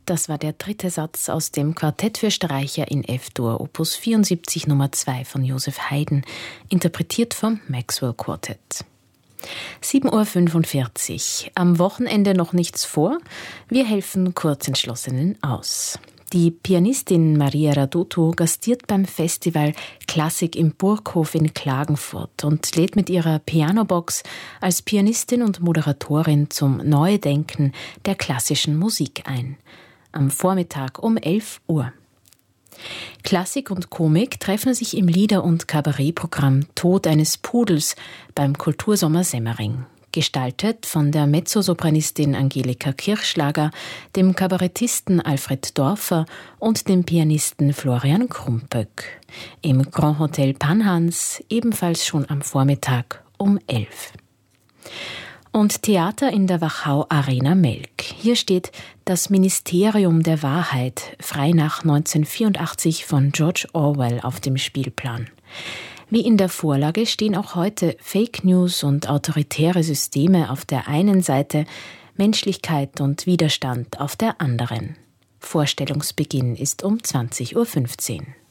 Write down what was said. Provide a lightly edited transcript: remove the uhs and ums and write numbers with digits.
Das war der dritte Satz aus dem Quartett für Streicher in F-Dur, Opus 74 Nummer 2 von Joseph Haydn, interpretiert vom Maxwell Quartett. 7:45 Uhr. Am Wochenende noch nichts vor? Wir helfen Kurzentschlossenen aus. Die Pianistin Maria Radutu gastiert beim Festival Klassik im Burghof in Klagenfurt und lädt mit ihrer Pianobox als Pianistin und Moderatorin zum Neudenken der klassischen Musik ein. Am Vormittag um 11 Uhr. Klassik und Komik treffen sich im Lieder- und Kabarettprogramm Tod eines Pudels beim Kultursommer Semmering. Gestaltet von der Mezzosopranistin Angelika Kirchschlager, dem Kabarettisten Alfred Dorfer und dem Pianisten Florian Krumpöck. Im Grand Hotel Panhans, ebenfalls schon am Vormittag um 11. Und Theater in der Wachau Arena Melk. Hier steht Das Ministerium der Wahrheit, frei nach 1984 von George Orwell auf dem Spielplan. Wie in der Vorlage stehen auch heute Fake News und autoritäre Systeme auf der einen Seite, Menschlichkeit und Widerstand auf der anderen. Vorstellungsbeginn ist um 20:15 Uhr.